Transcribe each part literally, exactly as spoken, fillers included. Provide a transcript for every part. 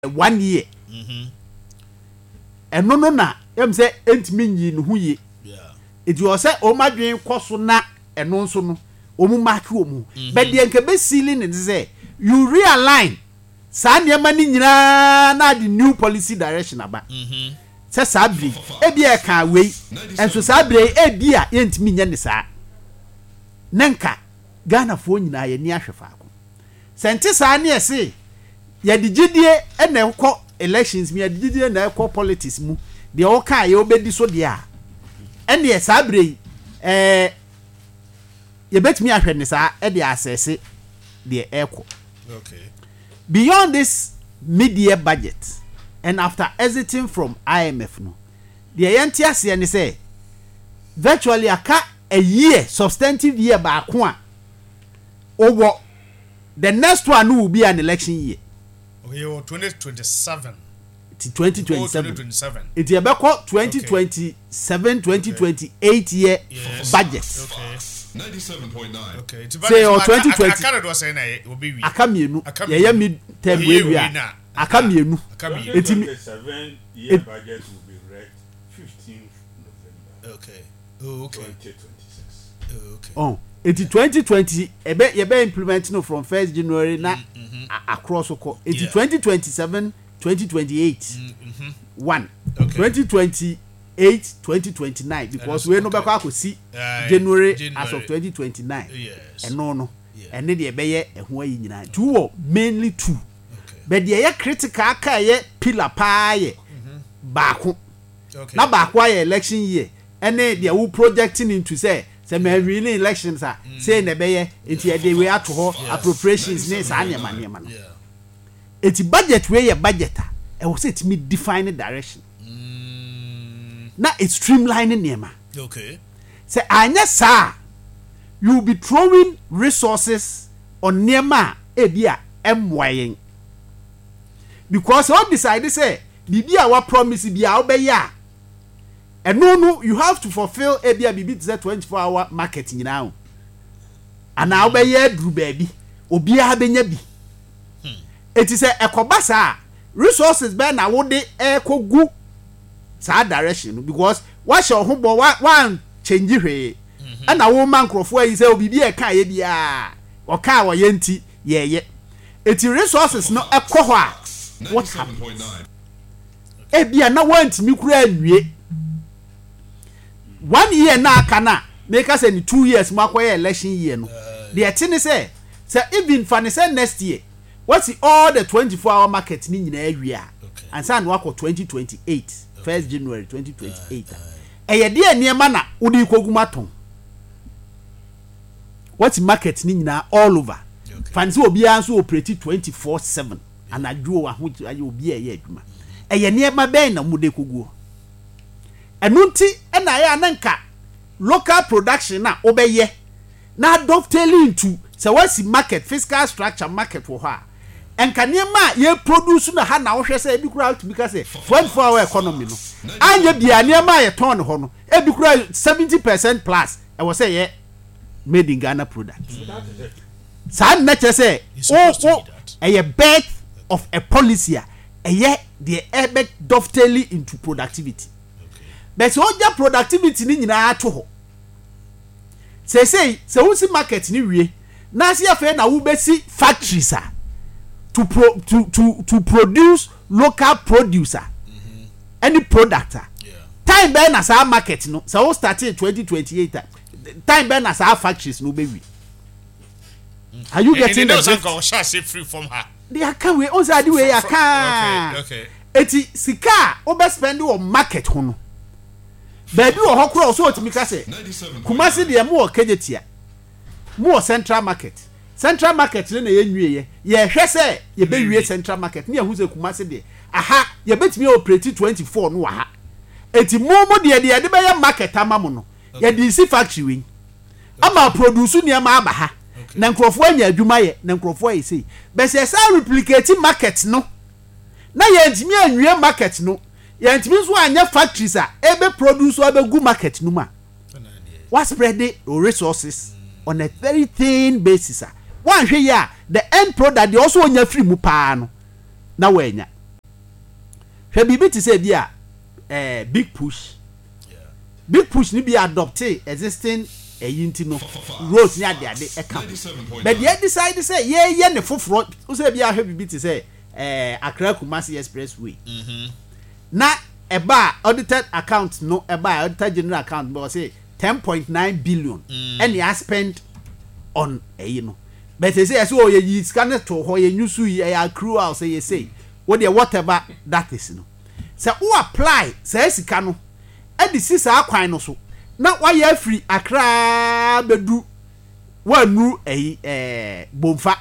one year. Mhm. And no no na em say entimi nyi no hu ye. Yeah. It was say o madwen koso na eno nso no omu mark omu. But the nke be sealing it say you realign sa niam ni nyina na the new policy direction aba. Mhm. Say sabri e bia e kan wei enso sabri e bia ye ntimi nya ne sa. Nanka Ghana fo nyina ye ni ahwefa ko. Sente sa na ese ye digidie e na ekọ elections me digidie na ekọ politics mu de o kan ye obedi so de a ene ye sabri eh ye betimi ahwe ne sa e de assess de ekọ. Okay. Beyond this mid-year budget and after exiting from I M F no the entiase ne say virtually aka a year substantive year ba ko a over the next one will be an election year. Okay, well, twenty twenty-seven. It's twenty twenty-seven. twenty twenty-seven. It's about twenty twenty-seven twenty twenty-eight year Yes. budget. Okay. ninety-seven point nine. Okay. Say or twenty twenty. I can't do say na will be we. Aka mienu. Aka Ye ye mienu. mid term Oh, we yeah, we we a. na. Aka mienu. Aka mienu. It- twenty twenty-seven year it- budget will be read fifteenth November Okay. Oh, okay. twenty twenty-six. Oh, okay. Oh, it's twenty twenty ebe ye be implement no from first January na a- across oko. It's Yeah. twenty twenty-seven twenty twenty-eight. Mhm. One. Okay. twenty twenty-eight twenty twenty-nine because is we no okay. be kwa akosi Uh, January, January. as of twenty twenty-nine. Yes. And no no. Yeah. And then the beye ehun ayi nyina. Two wo, mainly two. Okay. But the ye critical ka ye pillar pa ye. Baako. Okay. Na baako aye election year. And then the who projecting into say say me really elections are say na beye enti e dey we ato ho appropriations ne sa ne ma ne ma no. Yeah. Eti budget we ye budget a e wo say it me define direction. Mm, Na it's streamlining nema. okay. Say anya sa you will be throwing resources on nema e bia emwayen. Because all decide say bibi a wa promise bia obeya. And no no you have to fulfill e bia bibi to say twenty-four hour market nyina o. Ana obeya dru baby obi a benya bi. It is a ekobasa resources be na wo de ekogu sa direction because what your ho bo one change hwe. And a woman crofo yi say obibi e kan ye bia o kan wo ye nti ye ye. Eti resources no ekoho a what ninety-seven point nine. e bia na wantimi kura anwie one year na aka na make us any two years makoye election year no the thing is say say even for say next year what's the, all the twenty-four hour market ni nyina awia Okay. and say no akọ twenty twenty-eight first January twenty twenty-eight e ye de niema na udi kogumaton what's the market ni nyina all over Okay. fancy obi anso operate twenty-four seven anaduo aho aye obi e ye adwuma e ye niema ben na mude koguo enunti e na ya nanka local production na obeye na dovetailing into say what's the market fiscal structure market wo ha enka niema ye produce na ha na wo hwe say ebi kura to because twenty-four hour economy no anya bia niema ye ton ho no ebi kura seventy percent plus e wo say ye made in Ghana product. That is it. San na che say It's oh supposed to oh be that. a birth of a policy a ye the ebe dovetailing into productivity. Okay. But so ja productivity ni nyina ato ho. Say say say wo si market ni wie na se afa na wo besi factories a to pro, to to to produce local producer any product a Yeah. time be na sa market no so wo start in twenty twenty-eight a, time be na sa factories no be wi. Are you getting the the drift? go shall say free from her. They are can we on say the way aka. Okay. Okay. Eti sika obe spend on market ho no. Baby wo hokro so otimi ka say ninety-seven point Kumasi de mo kejetia. Mo central market. Central market ne na ye nwie ye. Ye hwe say ye be wie central market. Ne hu say Kumasi de. Aha, ye betimi operate twenty-four no wa ha. Eti mo mo de de de be ye market amamo no. Ye di si factory wi. Ama produce ni ama aba ha. Na nkrofo anya adwuma ye, na nkrofo ayi sei. Be say sa replicate market no. Na ye ntimi anwie market no. Ye ntimi so anya factories a ebe produce o be gu market no ma. What spread the resources on a very thin basis. One here, the end product they also onya free mu pa no. Na wenya. hwe bibi ti say bia eh big push Yeah. big push ni be adopt existing eyinti no roads ni ade ade e ka but they decide say ye ye ne foforo o say bia hwe bibi ti say eh Accra Kumasi Expressway Mhm. na eba audited account no eba audited general account but say ten point nine billion and he spent on eyi no but they say so ye yi scan to ho ye nyusu yi e accrual say ye say what whatever that is no say who apply say sika no e di sisa akwan no so na wa ye free Accra bedu wa nu eyi eh bomfa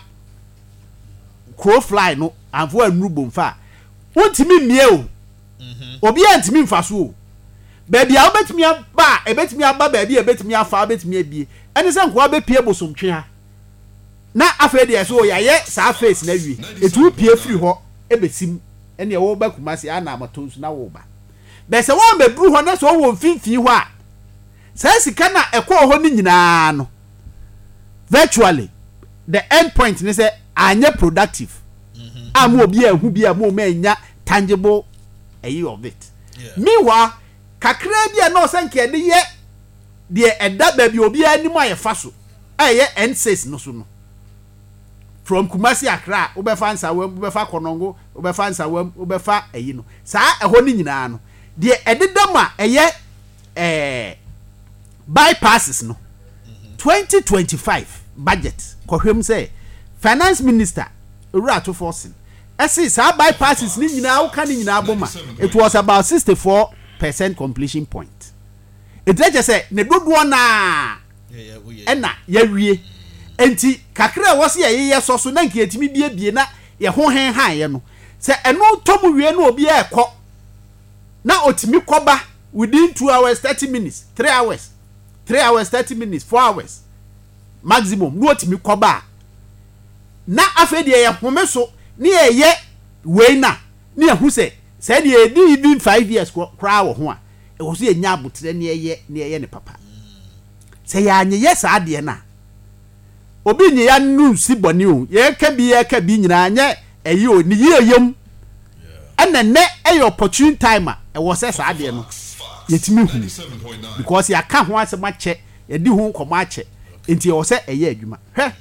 crow fly no anfo anu bomfa wontimi mie o obi antimi mfa so o baabi a obetimi aba ebetimi aba baabi ebetimi afa ebetimi abie ene se nko abepie bosomtwe ha na afa de so ya ye sa face na wie etu pie free ho ebesim ene wo ba Kumasi ana amatonsu na wo ba be se wo mebru ho na so wo mfimfin ho a sa sika na ekọ ho ni nyina no virtually the end point ni say anye productive am obi ehu bi am o manya tangible ayi of it Yeah. meanwhile kakra bia no sanke de ye de eda ba bi obi anim ayefa so aye N six no so no from Kumasi Accra obefa Nsawam obefa Konongo obefa Nsawam obefa ayi no sa eho ni nyina no de ededam a eye eh bypasses no twenty twenty-five budget kohwem say finance minister Owura Forcing ese sa bypasses ni nyina wo ka ni nyina aboma it was about sixty-four percent completion point it just say ne dodo na Yeah, yeah, we. ena ya wie enti kakra wo se ye ye so so na nke etimi bie bie na ye ho hen han ye no se eno tom wie na obi e ko na otimi koba within two hours thirty minutes three hours three hours thirty minutes four hours maximum no otimi koba na afedi ye home so ni ye we na ni ehu se se de edi even five years kra wo ho a e wo so ye nya abotre ni ye ni ye ne papa se ya anye ye sa de na obi nye ya nu si boni o ye ka bi ye ka bi nyina anye eyi o ni ye yem ana ne e opportune time e wo se sa de no yetimi hu seven point nine. because ya ka ho asema che ye di ho komo ache enti ye wo se eye adwuma hwe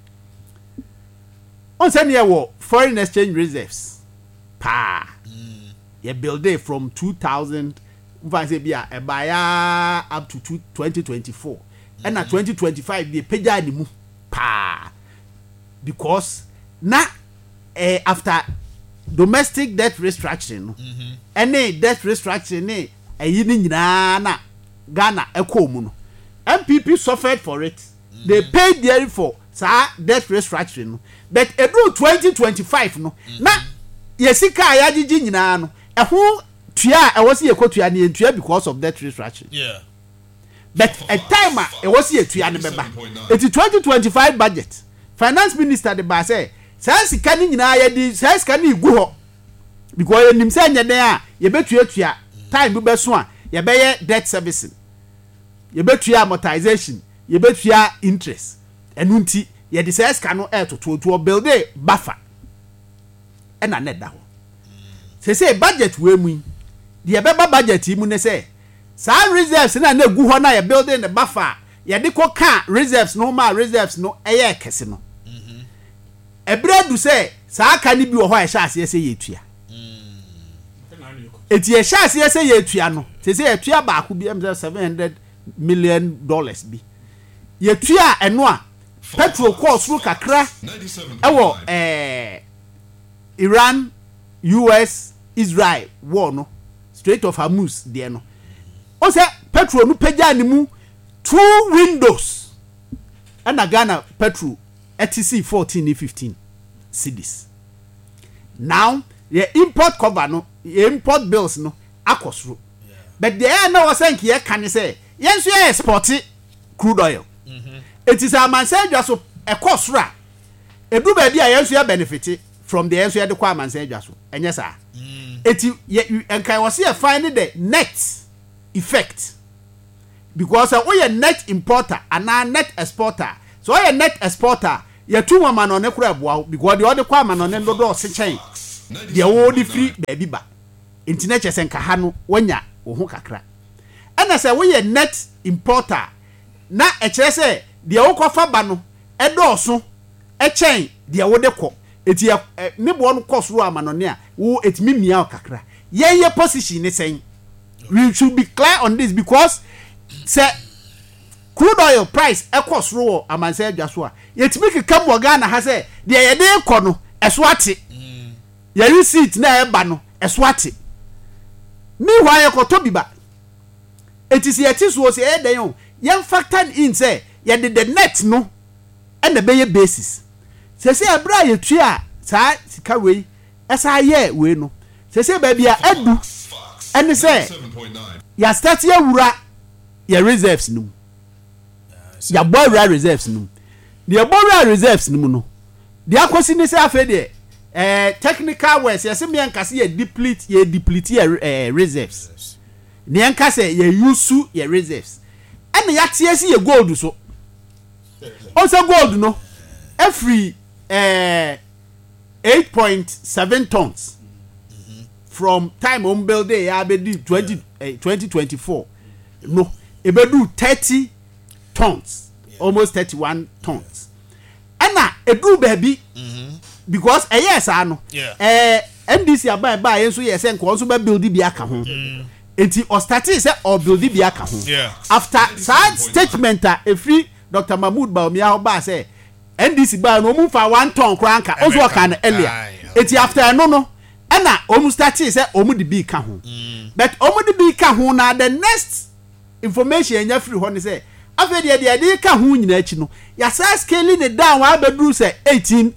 on se ne wo foreign exchange reserves pa ye build it from two thousand mfa se bia e ba ya up to twenty twenty-four and at twenty twenty-five the peja ni mu pa because na eh, after domestic debt restructuring no any debt restructuring ne ayi ni nyina na Ghana eko mu no M P P suffered for it they paid dearly for sa debt restructuring no but edu twenty twenty-five no na yesika ya gigi nyina no eho tua e was ye kotua ne tua because of debt restructuring. Yeah. But a time e was ye tua ne beba it twenty twenty-five budget finance minister de ba say say sika ni nyina ya di say sika ni gu ho because enim say nya den a ye betua tua time bi be so a ye be ye debt servicing ye betua amortization ye betua interest enu nti ye de say sika no e to to build a buffer e na net da ho say say budget we mu de beba budget mu ne say sa reserves na na gu ho na ye building the buffer ye de ko ka reserves no ma reserves no eye kese no mhm ebradu say sa aka ni bi wo ho e sha ase say ye tua eti ye sha ase say ye tua no say say ye tua ba ko bi am seven hundred million dollars bi ye tua eno a petrol cost ru kakra ewo eh Iran U S Israel war no Strait of Hormuz there no o say petrol no peja ni mu two windows and Ghana petrol T C fourteen and fifteen cedis now the import cover no the import bills no akosro yeah. But there na was saying here can say yes you export crude oil mhm it is a man say just e kosro a edu ba dia yes you benefit from the yes you de kwa man say just enye sa eti enkai was here find the net effect because uh, we are net importer and a net exporter so we are net exporter you two woman on ekura boa because the other kwa man on ndo do se chen the wo di free baby ba enti na kyese nka ha no wonya wo ho kakra ana sɛ woyɛ net importer na ɛkyerɛ sɛ deɛ wokɔfa ba no ɛdɔɔso ɛkyɛn deɛ wode kɔ eti ne bo no kɔsoro amanone a wo etimi mia kakra yeye position ne sen we should be clear on this because say crude oil price ekosoro amanse adwaso a yetimi keka mo Ghana ha say de ye de kɔ no ɛso ate ye receipt na e ba no ɛso ate mi hwa ye kɔtɔ bi ba etisi yeti so se e den o ye factor in say ye de the net no e na be ye basis sese abra ye tua saa sika wei esa ye we no sese ba bia adu ene se ya start ya wura ya reserves no ya borrow reserves no the borrow reserves no no the akosi ne se afa de eh technical words yese me nkase ye deplete ye deplete ye eh, reserves ne nkase ye use ye reserves ene ya tie si ye gold so on say gold no every uh, eight point seven tons mm-hmm. from time home build day abedi twenty twenty twenty-four no ebedu thirty tons yeah. almost thirty-one tons ana edu baby mm-hmm. because eh yes ano yeah. eh N D C abai ba yenso yes enko onso be build bi aka ho mm. enti o start say o build bi aka ho yeah. after that statement a free Doctor Mahmoud Bawumia ba say N D C ba no mu fa one ton kranka ozo ka na earlier eti after no no e na omu start say omu de bi ka ho but omu de bi ka ho na the next information enya free ho ne say afa de de de ka ho nyina achi no ya sa scaling it down wa bedru say eighteen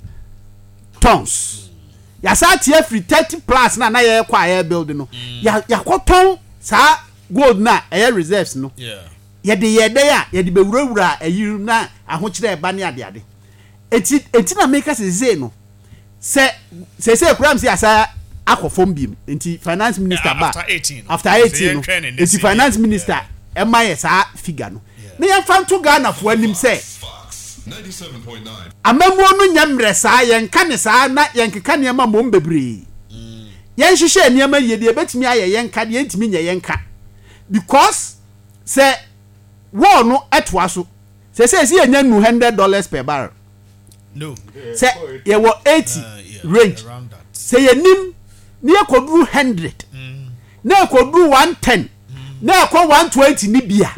tons ya sa tie free thirty plus na na ye kwa air build no ya ya koton sa gold na air reserves no yeah ye de ye de ya ye de bewurawura ayi na ahokyere eba ne ade ade eti eti na make us say no say say say kram say asa akofom bim enti finance minister yeah, ba after eighteen after eighteen no enti finance minister e ma ye sa figure no na ye fan to Ghana fo anim say ninety-seven point nine amamu no nyamre sa ye nka ne sa na ye nkeka ne ma mom bebre ye nhihye ne ma ye de betimi aye ye nka de ntimi nye ye nka because say wo no etwa so say say say nya nu one hundred dollars per barrel no say ye wo eighty uh, yeah, range around that say ye nim ne ekoduru one hundred mm. na ekoduru one ten mm. na ekọ one twenty ni bia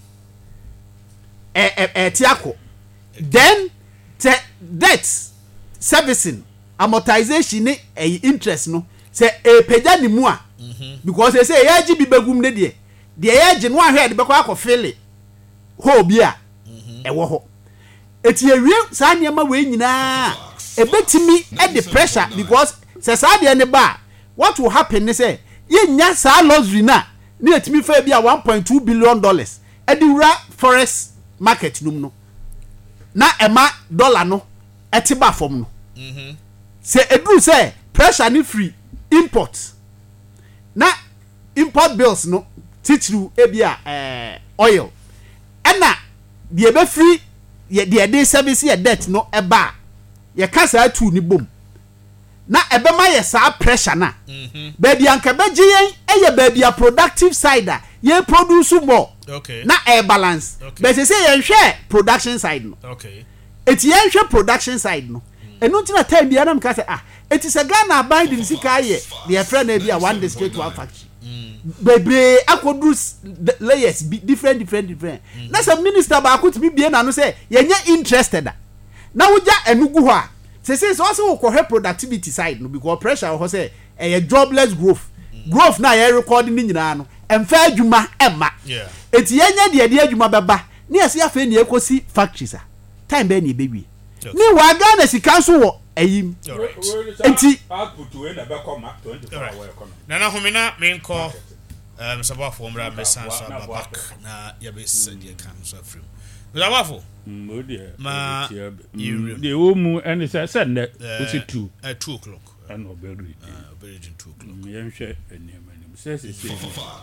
eh eh eh tiako then the debt servicing amortization ni eh, interest no say e peja ni mu a because they say ya ji bi begum ne de de ya ji no ahwe de bekọ akọ ho bia e wo ho eti ewie saa niam we nyina ebetimi e the pressure because say saa de ne ba what will happen ne say ye nya saa luxury na ne etimi fa bia one point two billion dollars e di wura forest market num no na ema dollar no eti ba fom no mhm say edu say pressure ni free import na import bills no titru e bia eh oil ena de be free ye de de service ye debt no eba ye kasa atu ni bom na ebe ma ye sa pressure na mhm ba bia nka beje yen eye ba bia productive side ye produce more okay na air balance okay. but say say ye hwe production side no okay eti ye hwe production side no enu ntina time bia na mka say ah eti se Ghana buy the sika ye the friend na bia one district one factory bebre akodru layers different different different mm. na some minister ba akoti bi bie na no say ye nya interested da na woja enugu ho a say say so also ko he productivity side no because pressure ho say e jobless growth mm. growth na ye record ni nyina no emfa adwuma emma yeah eti ye nya de de adwuma beba na ye se afa ni ekosi factories a time be na ebewie ni wa Ghana sika so wo ayim enti output we na be come twenty-four hour economy nana homina menko um sabafo mra besan so babak na ya be sede kan so afrim sabafo mo de ma de o mu ene se se ne o si two at two o'clock and oberi oberi two o'clock me nhwe enema nim se se se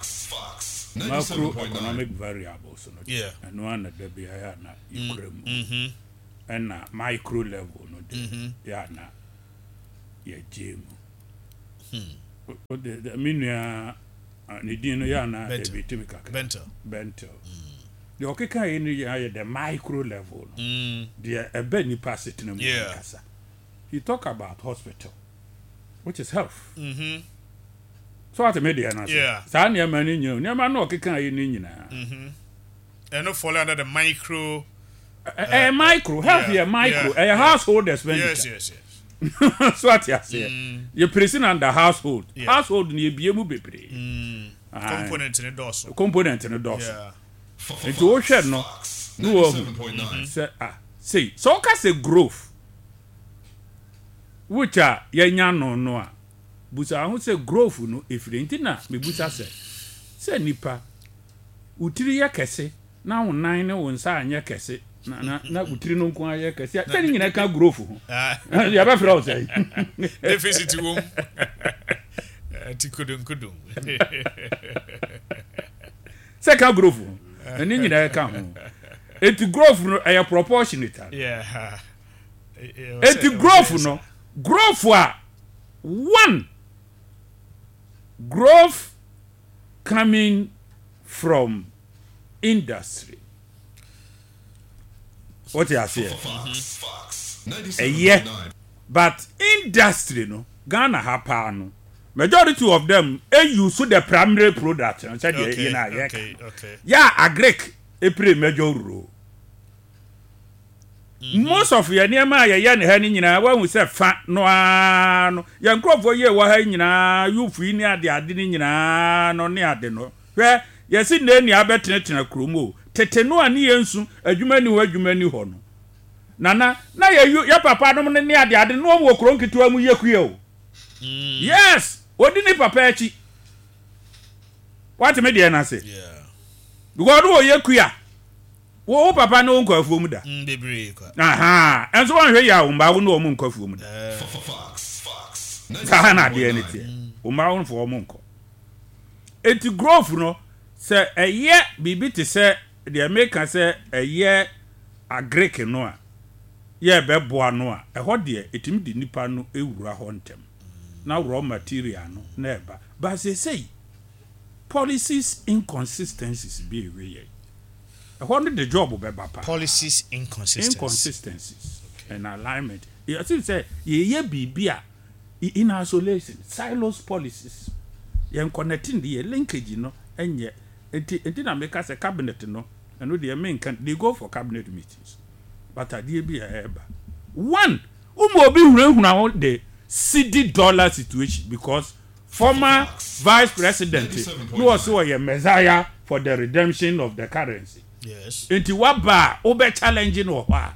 macro economic variables no yeah and one that be higher na ikrem mhm and na micro level no de ya na ye jemu hmm the minua ne din no ya na e bitimi kaka bento bento the okeka yin ya the micro level mm the ebe ni pass it no kasa he talk about hospital which is health mhm so at media na yeah sa na ma ni nyu na ma na okeka yin ni nyina mhm and no fall under the micro a micro health yeah micro a household expenditure yes yes yes so at ya say you present under household household ni ebiemu bebre mm component in doors component in doors yeah it wo hwe no no wo say ah say so ka say growth which a yenya no no a busa ho say growth no efiri na me busa say say nipa utiri ya kese na wonan ne wo nsa anya kese na na na utiri no nko aye kese say ni nyina ka growth ho ya ba fra o say deficit wo tikudun kudun say ka growth ni nyina ka ho it growth no e proportionate yeah it growth no growth a one growth coming from industry what you say a year but industry no Ghana hapa no majority of them e use the primary product and said okay, you know okay okay yeah agric e play major role mm-hmm. most of your niema ya ya ne ha ni nyina wa hu se fa no ano ya nkrofo ye wa ha nyina yufu ni ade ade ni nyina no ne ade no hwe yesi na ni abetenetena kromo tetenu ani yensu adwuma ni ho adwuma ni ho no nana na ya ya papa no ne ade ade no wo kro nketewa mu yekue o yes odi ni papa echi what me dey na say yeah because wo yekua wo papa no nko afuo mu da mm bebre kwa aha enso won hwe ya wo mba wo no wo nko afuo mu da ka na de ni tie wo mba wo fo wo nko eti growth no se eye bibi te se de make se eye agric no a ye beboa no a eho de etimi di nipa no ewura ho ntem na raw material no na eba but say say policies inconsistencies be we ye eho no the job be bapa policies inconsistencies inconsistencies okay. And alignment you see say ye ye bibi a in isolation silos policies ye connecting the linkage no enye enti enti na make as a cabinet no and no the main can they go for cabinet meetings but adie bi eba one umo obi hunahuna the city dollar situation because former vice president who was so a messiah for the redemption of the currency yes enti waba obe challenge no wa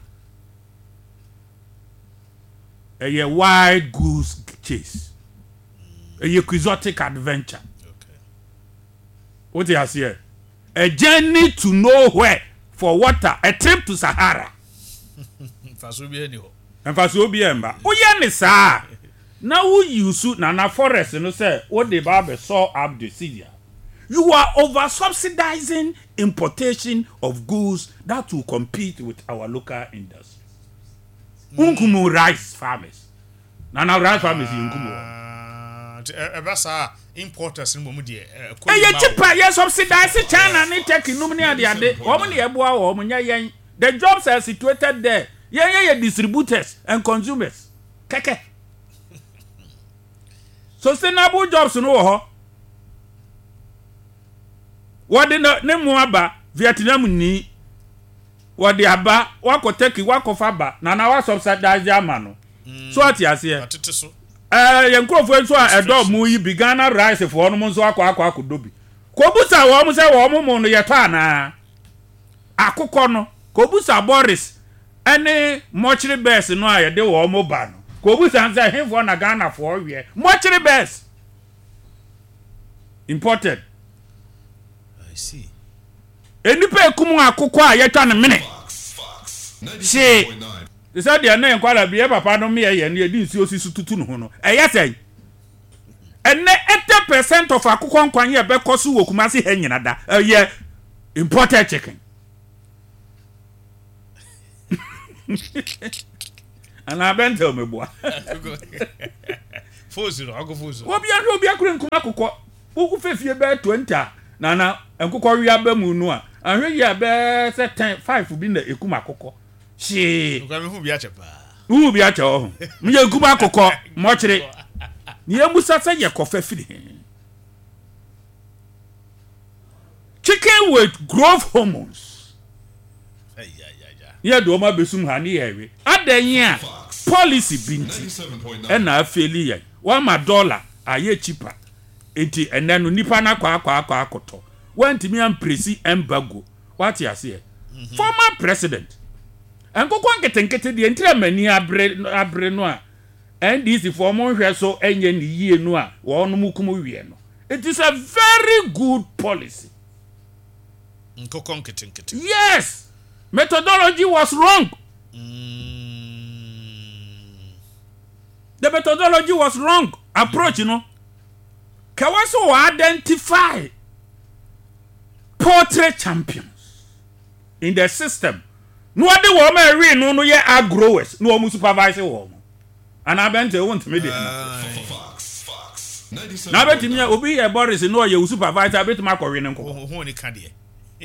a wild goose chase a exotic adventure. Okay. What you say? A journey to nowhere for water, a trip to Sahara. Fasobi eni ho. And fasobi emba. O ye ni sa. Na wo use na na forest no say what the Bible saw up the Syria. You are over subsidizing importation of goods that will compete with our local industry. Mm. Unkumu rice farmers. Na na rice farmers uh, unkumu. Ebasa importers ni mo de e ye cheaper ye subsidize China ni Turkey num ni ade ade omo ne eboa wo omo nya yen the jobs are situated there yen ye distributors and consumers keke sustainable jobs no ho wode ne mu aba Vietnam ni wode aba wako Turkey wako faba na na wa subsidize amano mm. So ati ase atete so eh ye nkrofo enso a edo mu yi bi Ghana rice for no nso akwa akwa akodobi ko busa wo mu se wo mu mu no ye to ana akukọ no ko busa Boris ene mochiri best no a ye de wo mu ba no ko busa nse hemfo na Ghana for we mochiri best imported. I see enipa ekumu akukọ a ye twa ne mene she they said they na enkwala bi e papa no me ye na edi nsi osisu tutu no ho no e yesai ene eighty percent of akukọ nkwan ye be koso wo Kumasi he nyina da ye imported chicken ana bento me boa four zero ago four zero obi ahwe obi akure nkuma kokọ wo fefie be twenty na na nkokọ wi aba mu nu a ahwe ya be say ten five bi na ekuma kokọ she ko me hu bi ache pa hu bi ache ho me ya ekuma kokọ mo kire ni emusa say ye kofa firi chicken with growth hormones ay ay ay ya do ma besum ha ni yewe adanyi a policy binti e na afeli ye wa ma dollar aye cheaper enti enanu nipa na kwa kwa kwa akoto wantimi ampresi embago what you say former president enkoko nketenkete de entire mani abre abre no a N D C for mo hwe so enye ni yie no a wo no mukum wie no it is a very good policy nkoko nketenkete yes methodology was wrong mm. The methodology was wrong approach you know kawaso identify portrait champions in the system no ade wo ma we no no ye agrowers no mo supervise wo mo ana bente won't me dey na beti me obi ye Boris no ye supervisor beti ma ko we nko ho ni ka de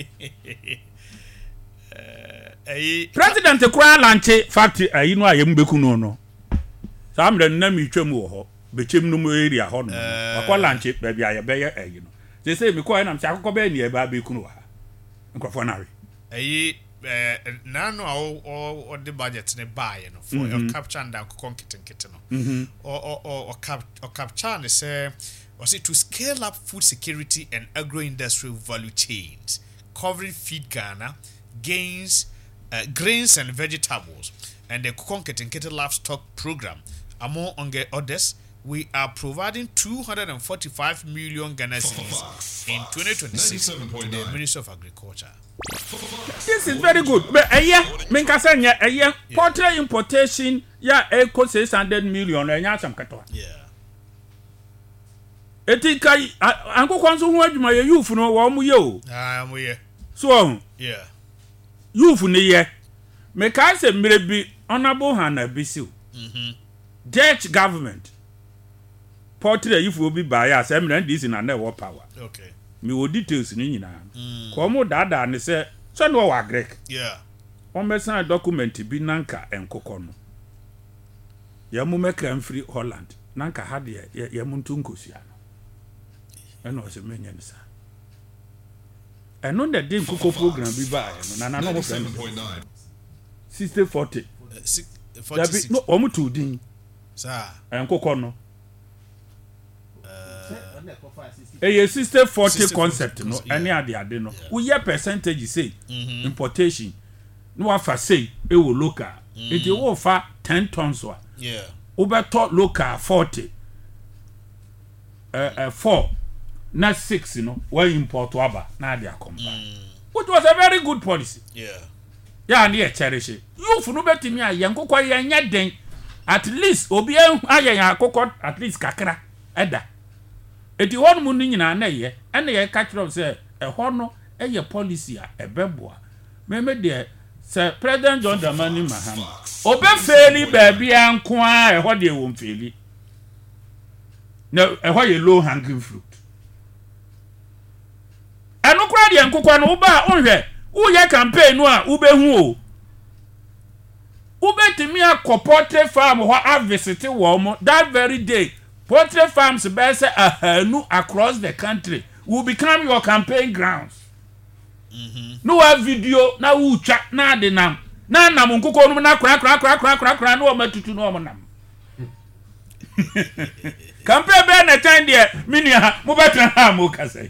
eh president kura lanche factory ayi no ayem beku no no samre na mi twam wo ho bechem no mo area ho no akwa lanche ba bia ye be ye ayi no say say mi ko na mti akoko be ni e ba beku no ha nkofo na we ayi eh na no o o the budget ne buy no for your capture and content kitten no mhm or or or cap or capture ne say was it to scale up food security and agro-industrial value chains covering feed Ghana gains uh, grains and vegetables and the content kitten livestock program among others. We are providing two hundred forty-five million Ghana cedis in twenty twenty-six to the Ministry of Agriculture. This is very good. But a year, Minkasa, a year, portrait importation, yeah, equal six hundred million, and yasam kato. Yeah. Etika, Uncle Consul, who my youth no one yo. Ah, we yeah. So, Yeah. youth in the year. Mekasa may be honorable Hannah Bisu. Mm-hmm. Dutch government. Portrait if will be by us, eminent this in a network power. Okay. Me will details in Nina. Como dada and say, so no wa Greek. Yeah. One person document be Nanka and Kokono. Yamu make them free Holland. Nanka had ye Yamuntunkusiano. And was a minion, sir. And on the dim cocoa program be by, and I know seven point nine. sixty forty. Uh, six, There be no omu two din sir. and Kokono. A sixty forty concept, no, any other, no. We hear percentage say importation. No afa say e will local. It will offer ten tons. Yeah. Over top local forty. Uh, uh, four, not six, you know, where import waba, now they are combined. Which was a very good policy. Yeah. Yeah, near cherish it. You for no better me, a young cocoa, young den. At least, Obia, I cocoa, at least kakra, Edda. It is one morning in an air, and they catch up say a honor, a your policy, a beboa. Remember, dear Sir President John Dramani Mahama. Open fairly, baby, and quire what they won't feel. No, a why low hanging fruit. And no cry and cocoa no bar on here. Who ya campaign no ube who? Ube to me a portrait farm who I visited Walmart that very day. Portrait farms best a new across the country will become your campaign grounds. Mm-hmm. No a video na ucha na de nam na nam nkoko no na kra kra kra kra kra kra no matutu no mo nam. Campaign be na time there minia mo betra ha mo kasa.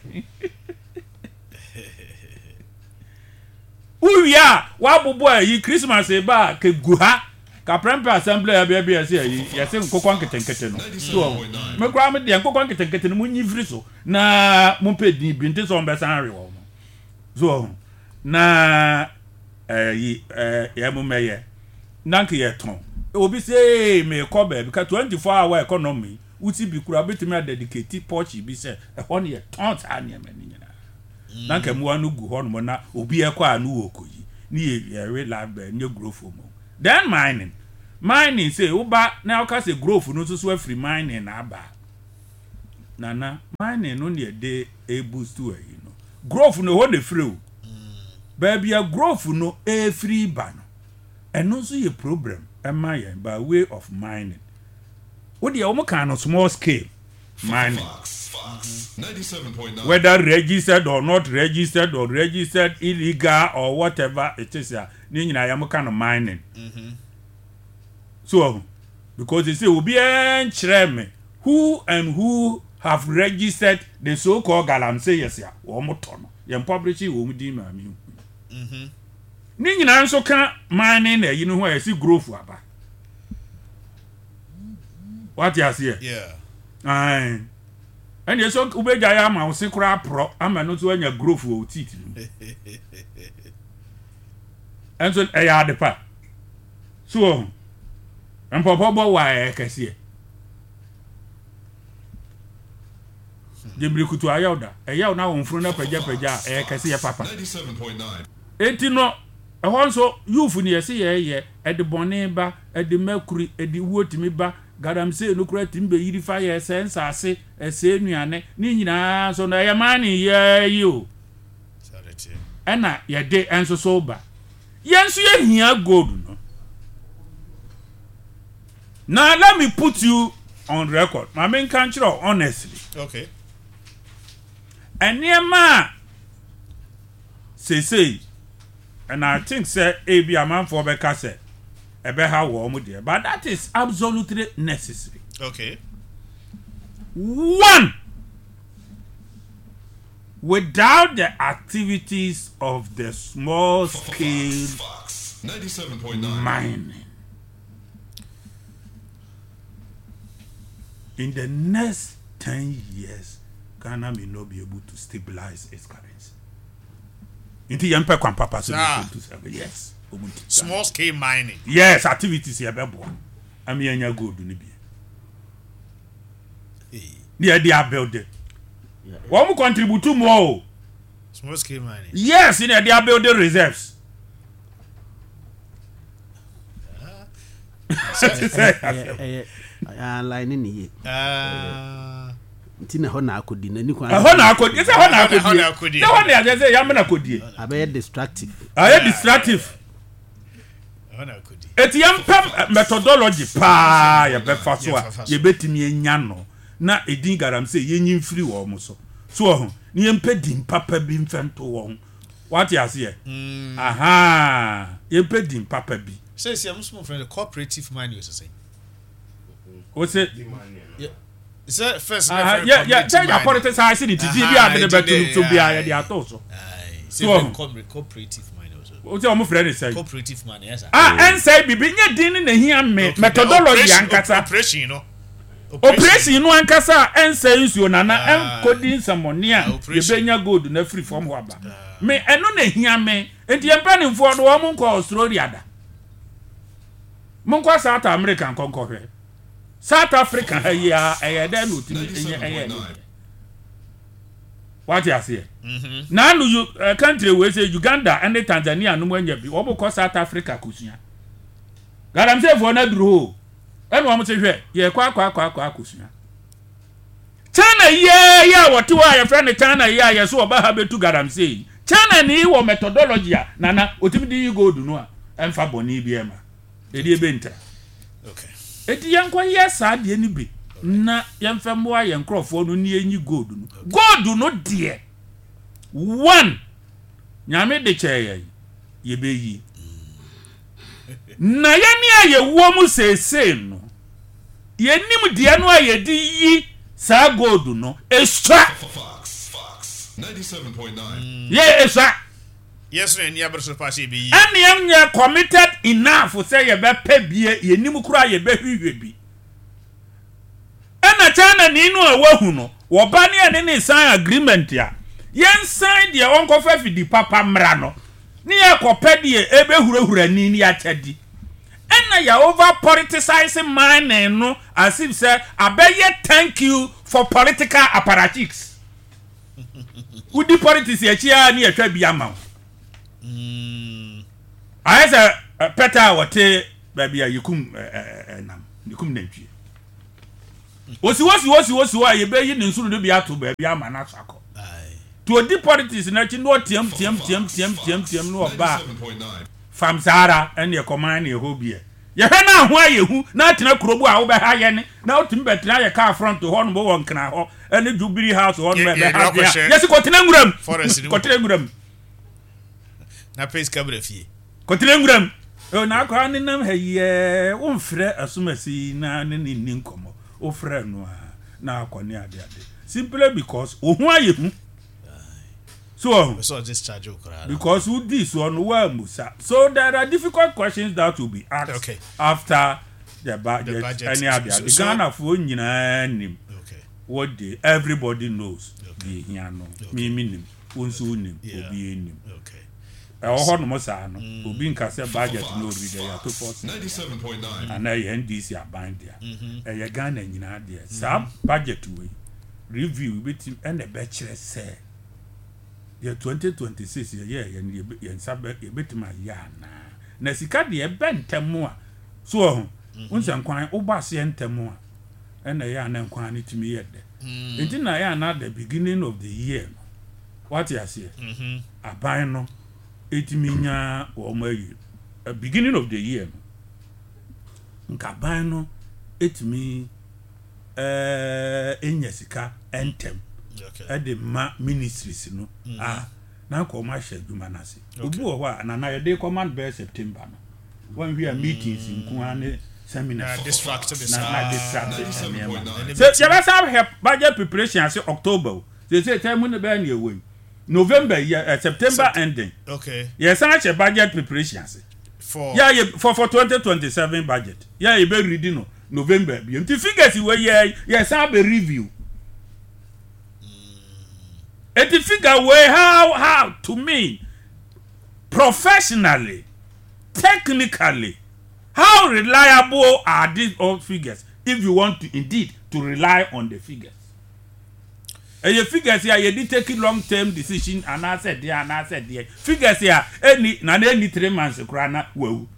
Uya wa bobo ayi Christmas e ba ke guha ka prempe assembly ya bia bia se ayi ya se nkoko nketenkete no so me kra me de nkoko nketenkete no munyi firi so na mo pedi bi nte so mbe san re wo so na eh eh ya mo meye nanke ye ton obi say me ko ba bi ka twenty-four hour economy uti bi kura betimi dedicate porch bi se e ho ne ye ton ta ne ma ni nyina nanke mo anu gu ho no na obi e kwa anu okoyi ni ye re lab nye growth mo then mining mining say uba na oka say growth no so so free mining na aba nana mining no near dey a boost to you know growth no hold the free baby a growth no a free ban and no so your problem am I by way of mining what the omo kind of small scale mining ninety-seven point nine whether registered or not registered or registered illegal or whatever it is ya ni nyina ya mo kind of mining mhm so because they say obi en kire me who and who have registered the so called galamsey yes ya wo mo to no ye publish wo mu di ma mi mhm ni nyina nso ka mining na yi no ho ya si growth aba what you see yeah ai and you so ubeja ya ma usi kura pro ama no so anya growth wo titi and so e ya de pa so Mpopo bo wa e kese Jemri kutu ayawda e yaw na wonfuru na pagya pagya e kese ye papa ninety-seven point nine enti no e hon so youth ni yesi ye ye e de bone ba e de makuri e de wotimi ba garamse no kura timbe yiri fa ye sense ase e se nuane ni nyina so na ye mani ye yo sarete e na ye de enso so ba yenso ye hia gold no. Now let me put you on record. My main country honestly. Okay. And near ma say say and I think say a be a man for Becca say a better warm there. But that is absolutely necessary. Okay. One, without the activities of the small scale ninety-seven point nine mining, in the next ten years, Ghana may not be able to stabilize its currency. Into Yampa Papa, yes. Small scale mining. Yes, activities here, Bebo. I mean, you're good, Nibi. Near the building. One will contribute to more. Small scale mining. Yes, in the building reserves. Ah, line ni Ah, ntina ho na akodi na ni kwa ho na akodi say ho na akodi say ho na ya say ya me na akodi abe destructive aye destructive ho na akodi eti yam pam methodology pa ya be fa so a ye betimi enya no na edin garam say ye nyin free wo mo so so ho ni ye mpedi papa bi mfento wo what you say aha ye mpedi papa bi say say am small friend cooperative mining you say what's it yeah is that first uh, yeah yeah tell your politics I see the T V be a de betu to be a de ato so so cooperative mining also what's your friend say cooperative mining yes ah and say bibi nya din na hia me methodology ankasa operation you know operation no ankasa and say nsuo na na encoding samoni a ye benya gold na free from ho aba me eno na hia me enti empa ni mfo do wo mo nko Australia da mo nko South America nko nko hwe South Africa here eh dey no timi eh what you say mhm na no you uh, country we say Uganda and Tanzania no mwanya bi obo ko South Africa kusua garam say for na duro eno am say hwe ye kwa kwa kwa kwa kusua China ye ya wote wa ye friend China ye ya so oba ha betu garam say China ni wo methodology a nana otimi di gold no a emfa boni bi ema e di ebe nta okay eti yankwa yesa de ni bi na yemfem wa ye nkrofo no ni enyi gold no gold no de one nyame de cheye ye beyi na ye ni aye wo mu sese no ye nim de no aye di yi sa gold no extra ninety-seven point nine ye extra yes no ni abro pass be yi ani am nya committed enough say ye be pa bie ye nim kura ye be hwehwe bi ana China ni no awahu no wo ba ne ene ne sign agreement ya yen sign de onko fa fidi papa mra no ni ye kope de ebe hurahura ni ni achadi ana ya over politicizing man no as if say abeye thank you for political apparatchiks udi politics ye chia ni atwa bi ama mm I say Peter wote baby a yikum nam yikum nantwie osi wosi wosi wosi wa ye be yi ne nsuru do bia to baby ama na sako to di politics na chi no tiam tiam tiam tiam tiam tiam no ba fam sara ene command ne hobie ye hwe na ho ayehu na tena kurobu a wo be ha ye ne na otum betra ye car front ho no bo won kana ho ene Jubilee House ho no be ha yes ko tena nguram ko tena nguram na place kabra fie ko tena nguram o na akwa ne nam ha ye wo mfrɛ asomasi na ne ne nkomo o frɛ no na akwa ne ade ade simply because o ho ayehu so so discharge because who this one wa musa so there are difficult questions that will be asked okay. after the budget, the budget. Any other so, the so, Ghana for nyina nim okay what they everybody knows the here no me me nim unsu nim obi nim okay e o ho no mo sa no obi nka se budget no read ya to force ninety-seven point nine and I N D C aban dia e ye Ghana nyina dia sab budget we review betim and the bachelor say ye twenty twenty-six ye ye ye ye nsabe ye betima ya na na sika de e bentemu a so ho unsan kwan ubase entemu a na ya na kwan ni timi ye de enti na ya na the beginning of the year what you say mhm aban no etimi nya wo mayi a beginning of the year nka ban no etimi eh enya sika entem okay at the ma ministries no mm-hmm. ah na ko ma hye duma na se obi wo ho na na ye command by September no when we are meetings in kuane seminar distract be na na distract se ya ba sa help budget preparation as October they say time no be na ewe November yeah, uh, September Sept- ending okay yes I check budget preparation as for yeah for for twenty twenty-seven budget yeah you be reading no November bi the figures we yeah yes I be review. And the figure way how how to me professionally, technically, how reliable are these old figures if you want to indeed to rely on the figures. And your figures here, you did take a long term decision and I said there and I said there. Figures here, any na any three months krana wow.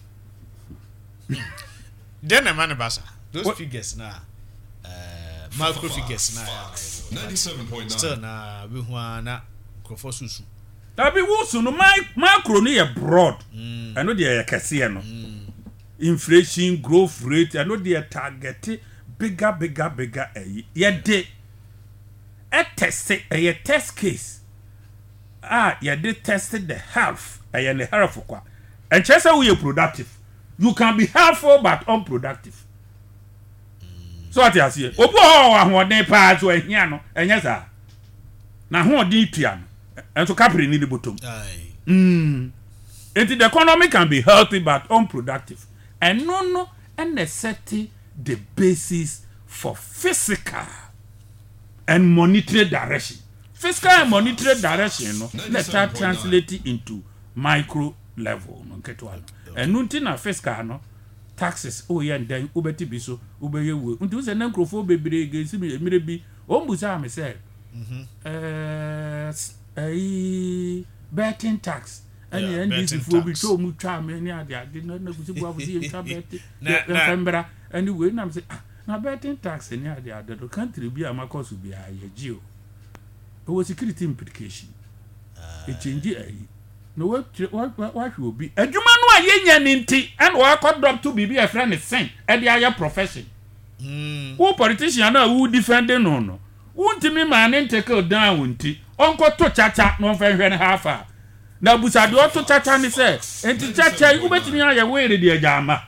Then a man basa. Those what? Figures now uh macro figures now. ninety-seven point nine still na we na crofo susu that be wusu no macro no ye broad I know dey kese no inflation growth rate I know dey target bigger bigger bigger eh ye dey a test a test case ah ye dey tested the health eh the health kwa and just say we are productive you can be helpful but unproductive. So what you see? Opo ahoden pa so ahia no enya sa. Na hoden tua no. Enso capri ni botom. Aye. Mm. The economy can be healthy but unproductive. And no no and set the basis for physical and monetary direction. Fiscal and monetary direction no let that translate it into micro level no keto ano. And nunti na fiscal no taxes oh yeah then ubeti biso ubeye we untu se na nkrofo bebre gesi mire bi o mbusa me say mhm eh eh betting tax and and this for bi to mu twa me ni ade ade na na gusi bua fusi nka bet na fembra and we na me say na betting tax ni ade ade do country bi amakoso bi aye gio o security implication e change eh no what what what will be adwuma no ayenya ninti and we accord to be a friend sen e dey aya profession mm who politician na who defending no no wuntimi man take down wunti onko to chacha no fenhwe ne hafa na busade o to chacha ni say enti chacha ubetimi aya we re dey agama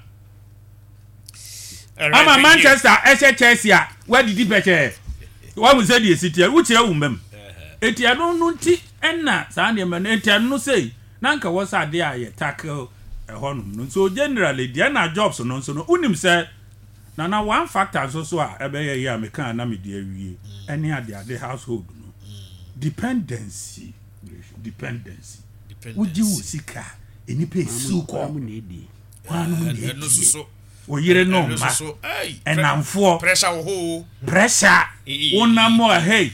ama Manchester S H S ya where did he beche wa mu say dey city wuchi awumem eti anu nunti enna sa ne man eti anu say nanka was ade aye tackle e honum no so generally there na jobs no so no unim say na na one factor so so a ebe ye ya me kan na me de awie any ade ade household no dependency dependency uji usika eni pe su ko am na edi kwanu na edi so so o yire no ma enamfo pressure wo ho pressure wona mo hey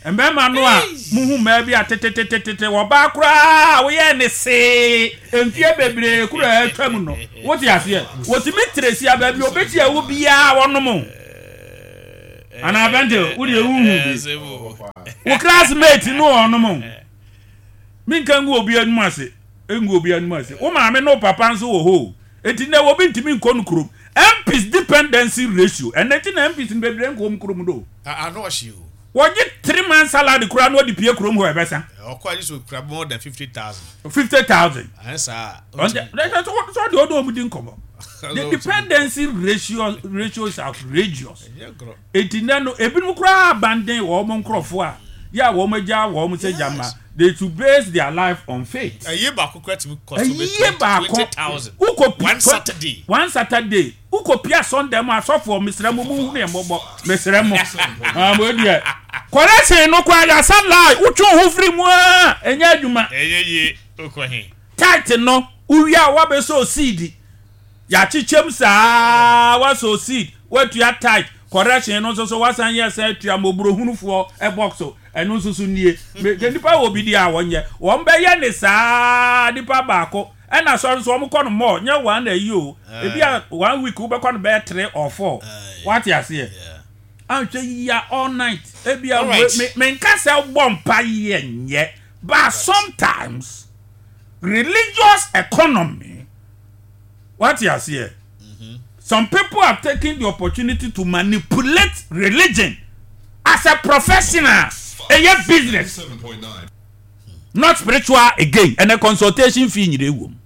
Mbema no a muhu ma bi atetetetete wo ba kura wo ye ne se enfie bebre kura atwam no wo ti ase wo ti mitresi aba bi obeti a wo bia wonom ana bende wo de hu bi wo classmate no onom min kan go obi anum ase engu obi anum ase wo ma me no papa nso wo ho enti na wo bi ntimi nkɔ no kurom M P's dependency ratio and nineteen M P's in bebre nko m kurom do I know you what you three months salary kura no di pie kurom ho ebesa o kwa so kura more than fifty thousand fifty thousand answer that's what so the odo mu di nkomo the dependency ratio ratio is outrageous enti na no ebinum kura abandon wo mo nkrofo a ya wo maja wo mo se jama they to base their life on faith. A year back, cost twenty thousand. One Saturday. One Saturday. Who could pierce on them? I saw for Mister Remo, Mister Remo. I'm with you. Correction, no quite sunlight. Uchu who free more. And yet, you ma. Eh, okay. Titan no. Uya wabe so seedy. Yachi chemsa was so seed. What you are tight. Correction, also so was an year said to your mobile for a boxo. Enu susu nie me nipa wo bi dia wonye wo mbe ye ne saa nipa baako e na so so mo kɔ no mo nya one na yi o e bia one week wo be kɔ no be three or four what you say antwe ya all night e bia me me nka se bompa ye nye but sometimes religious economy what you say some people have taken the opportunity to manipulate religion as a professional. A year business, not spiritual again, and a consultation fee in the room.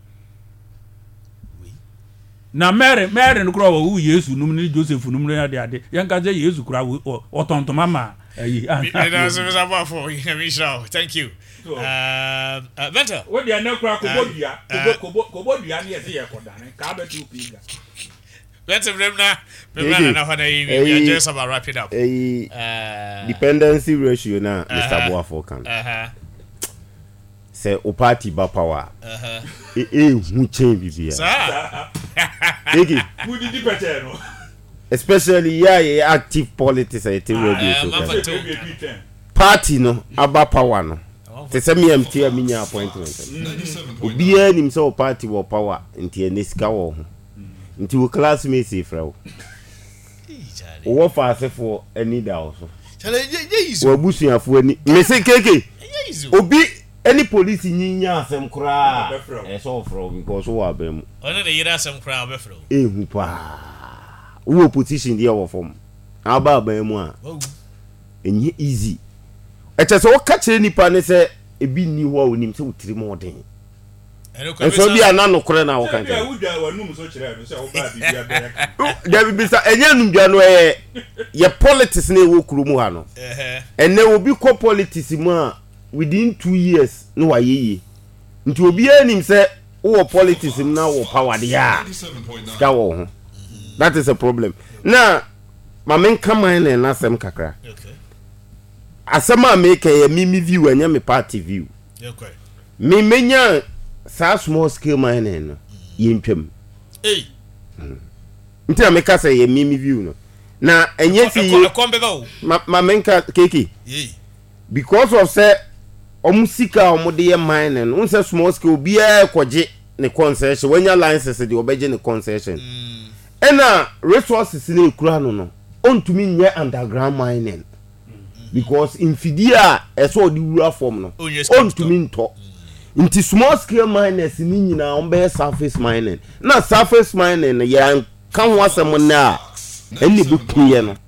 Now, Mary, Mary, and Crow, who years who nominate Joseph, who nominate the other, young guys, years who cry or Tom to Mamma. Thank you. Uh, Venter. What do you know, Cracobodia? Cobodia, yes, here for Danny, Carver two Pizza. Let's remember, remember, we just about wrap it up. A dependency ratio now, Mister Boafokan. Uh-huh. Say, O party ba power. Uh-huh. Eh, who change here? Sir. Who did you better? Especially, yeah, active politics, I think will be party no, aba power no. Te se mi empty a minya appointment. Obi an himself party wo power, nti eneska wo ho. Nti wo classmates ifra. Wo fa asefo ani da wo so. Wo busuafo ani. Me se keke. Obi any police nyinya asem kura. E so fro because wo abem. Ono na yira asem kura obefro. Ehu pa. Wo opposition dia wo form. Aba abem mu a. Enye easy. E che so wo ka kire nipa ne se ebi ni ho a onim se wo tiri mo den. And so be an anokore na wo kan. Ya wudwa wanum so kire no se wo ba bibia be. David bisa enya numdwa no e ye politics na e wo kuro mu ha no. Eh. Ene obi ko politics mu a within two years no wa yeye. Nti obi anim se wo politics na wo power dia. Ska wo ho. That is a problem. Now, my men come in and ask them kakra. Okay. Asema make a mimi view and me party view. Okay. Me menya sa small scale mining no yempem. Hey. Nti na make say mimi view no. Na enye fi ma ma menka keke. Yeah. Because of say omusika omode ye mining, un say small scale bia kwaje ne concession, when your license de obeje ne concession. Ena resources ni ekura no no ontumi nye underground mining because infidia eso di wura form no ontumi nto nti small scale miners ni nyina on be surface mining na surface mining ya kan ho asem na eni be kuye no